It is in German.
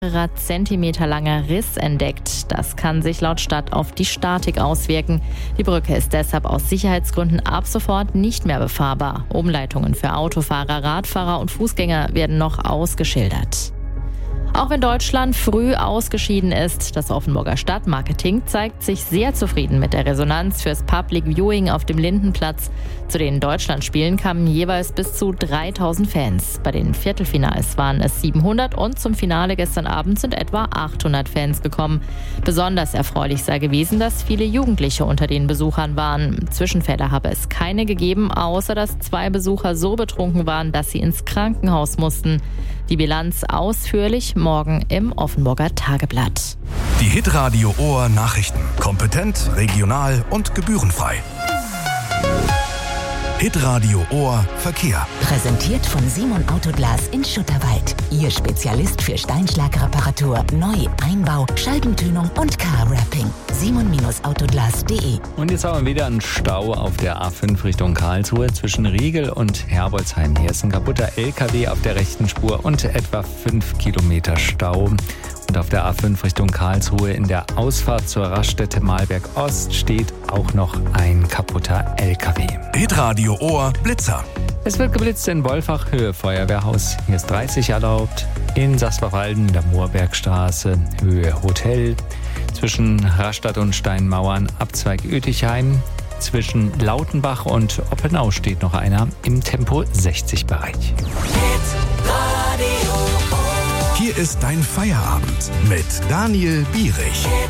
Zentimeter langer Riss entdeckt. Das kann sich laut Stadt auf die Statik auswirken. Die Brücke ist deshalb aus Sicherheitsgründen ab sofort nicht mehr befahrbar. Umleitungen für Autofahrer, Radfahrer und Fußgänger werden noch ausgeschildert. Auch wenn Deutschland früh ausgeschieden ist, das Offenburger Stadtmarketing zeigt sich sehr zufrieden mit der Resonanz fürs Public Viewing auf dem Lindenplatz. Zu den Deutschlandspielen kamen jeweils bis zu 3000 Fans. Bei den Viertelfinals waren es 700 und zum Finale gestern Abend sind etwa 800 Fans gekommen. Besonders erfreulich sei gewesen, dass viele Jugendliche unter den Besuchern waren. Zwischenfälle habe es keine gegeben, außer dass 2 Besucher so betrunken waren, dass sie ins Krankenhaus mussten. Die Bilanz ausführlich morgen im Offenburger Tageblatt. Die Hitradio Ohr Nachrichten. Kompetent, regional und gebührenfrei. Hitradio Ohr Verkehr. Präsentiert von Simon Autoglas in Schutterwald. Ihr Spezialist für Steinschlagreparatur, Neu-, Einbau, Scheibentönung und Car-Wrapping. simon-autoglas.de. Und jetzt haben wir wieder einen Stau auf der A5 Richtung Karlsruhe zwischen Riegel und Herbolzheim. Hier ist ein kaputter LKW auf der rechten Spur und etwa 5 Kilometer Stau. Und auf der A5 Richtung Karlsruhe in der Ausfahrt zur Raststätte Mahlberg Ost steht auch noch ein kaputter LKW. Hitradio Ohr Blitzer. Es wird geblitzt in Wolfach, Höhe Feuerwehrhaus. Hier ist 30 erlaubt. In Sasbachwalden, in der Moorbergstraße, Höhe Hotel. Zwischen Rastatt und Steinmauern, Abzweig Oetichheim. Zwischen Lautenbach und Oppenau steht noch einer im Tempo 60-Bereich. Hier ist dein Feierabend mit Daniel Bierich.